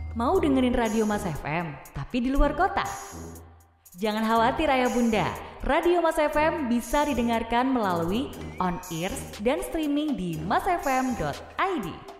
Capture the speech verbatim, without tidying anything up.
Mau dengerin Radio Mas F M, tapi di luar kota? Jangan khawatir ayah bunda, Radio Mas F M bisa didengarkan melalui on-ears dan streaming di masfm dot i d.